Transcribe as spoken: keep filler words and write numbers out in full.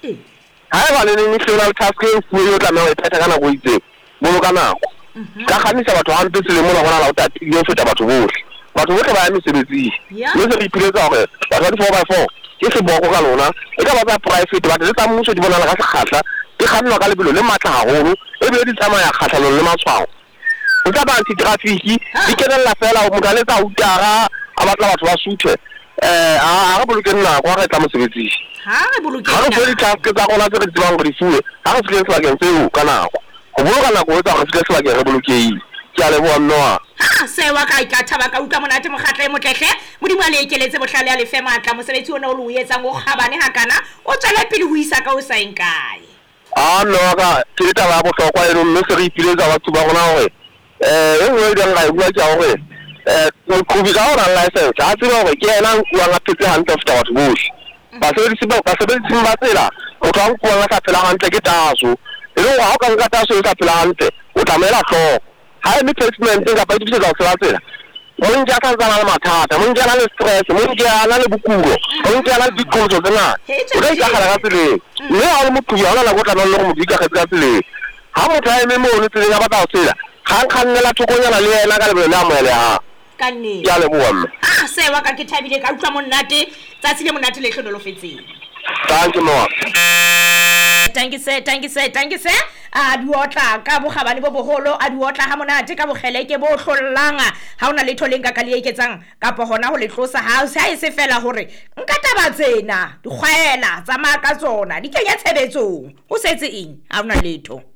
ha ba le national task force yo tla me phetha kana go itse mo ka nako ka khamisa batho ha ntse le mo bona la uta yo feta batho bohle batho bohle ba ya mesebetsi le se ipiletse gore ba four by four ke se boko ka lona e ka ba tsa private ba tsa mmuso di bona ka sekgatla ke khanna ka lebelo le matla haholo e be di tsamaya kgatlhanong le matshwao o tla ba anti traffic di kenella fela o motale tsa utara a batla batho ba suthe eh a ga boloke nna go ga tla mosebetsi ha re boloke ha re di task tsa gona tse re di bang go di fuwe ha re se tla ke tseo ka nako go boloka nako o tsa go se tla ke re bolokei ke a leboa nnoa ha se wa ka ka thaba ka utlwa monate mokgatla e motlehle modimo a le ekeletse bohlale ya lefe matla mosebetsi ona o lo yetsang go kgabane hakana o tswela pele ho isa ka o sa enkae a no ka ke taba bo hlokwa e mme se re ipiletsa batho ba gona hore eh e ngwe di nga bua tsa hore eh mo kubi ka hora license a tseba hore ke ena wa nga phetse hantle feta batho bohle ba se di siba ba se di simba tsela o tla go nga ka phela hantle ke taso e le go ka nga taso e ka phela hantle o tlamela tlho ha e placement ka ba di tsa tsela tsela mo nja ka tsana le mathata mo nja le stress mo nja le bukulo mo nja le dikotso tsena o ka ka gala ka tsela mme a mo kubi a la go tla no go mo dika ka tsela ha mo tla eme mo le tsela ba ta tsela ga nkgannela thokonyana le yena ka lebelo la mo le ha ka nne ya le bua ha se wa ka ke thabile ka utlwa monate tsa tsile monate le hlolo lo fetseng thank you no thank you sir thank you sir thank you sir a diotla ka bogabane bo boholo a diotla ha monate ka bokgeleke bo hlollanga ha ona letho leng ka ka le eketsang kapo hona ho le tlosa ha se ha se fela hore nka taba tsena dikgwela tsa maka tsona di kenya tshebetsong o setse eng ha ona letho